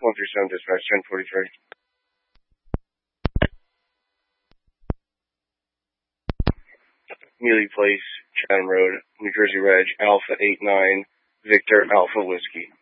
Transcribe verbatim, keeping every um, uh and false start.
one three seven dispatch, ten forty-three. Neely Place, Chatham Road, New Jersey Reg, Alpha eight nine, Victor Alpha Whiskey.